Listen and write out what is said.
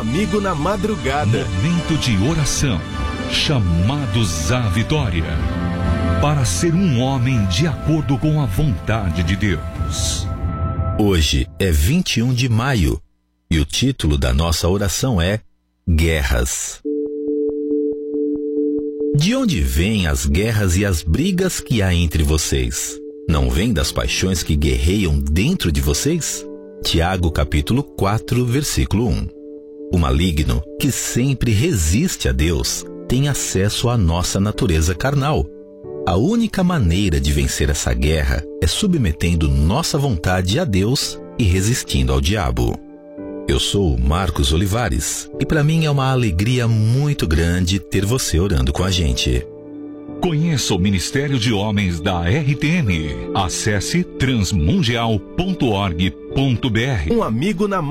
amigo na madrugada. Momento de oração, chamados à vitória, para ser um homem de acordo com a vontade de Deus. Hoje é 21 de maio e o título da nossa oração é Guerras. De onde vêm as guerras e as brigas que há entre vocês? Não vêm das paixões que guerreiam dentro de vocês? Tiago capítulo 4, versículo 1. O maligno, que sempre resiste a Deus, tem acesso à nossa natureza carnal. A única maneira de vencer essa guerra é submetendo nossa vontade a Deus e resistindo ao diabo. Eu sou o Marcos Olivares e para mim é uma alegria muito grande ter você orando com a gente. Conheça o Ministério de Homens da RTM. Acesse transmundial.org.br. Um amigo na